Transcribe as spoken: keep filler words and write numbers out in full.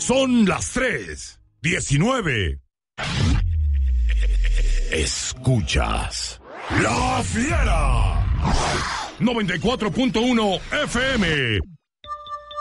Son las tres diecinueve. Escuchas La Fiera noventa y cuatro punto uno F M